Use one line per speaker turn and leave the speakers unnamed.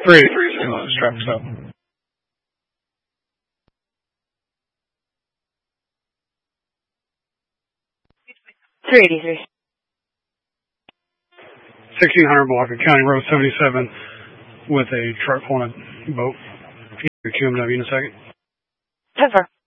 383, traffic stop.
383.
1600 block of County Road 77 with a truck pulling a boat. QMW in a second.
10-4.